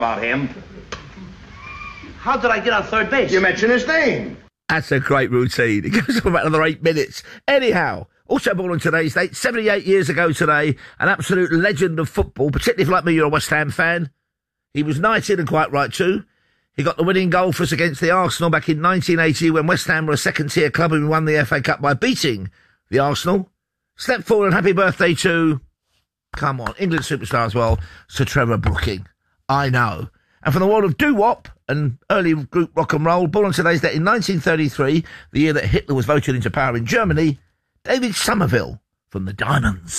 about him. How did I get on third base? You mentioned his name. That's a great routine. It goes on about another 8 minutes. Anyhow, also born on today's date, 78 years ago today, an absolute legend of football, particularly if, like me, you're a West Ham fan. He was knighted, and quite right too. He got the winning goal for us against the Arsenal back in 1980 when West Ham were a second-tier club and we won the FA Cup by beating the Arsenal. Step forward and happy birthday to, come on, England superstar as well, Sir Trevor Brooking. I know. And from the world of doo-wop and early group rock and roll, born on today's date in 1933, the year that Hitler was voted into power in Germany, David Somerville from the Diamonds.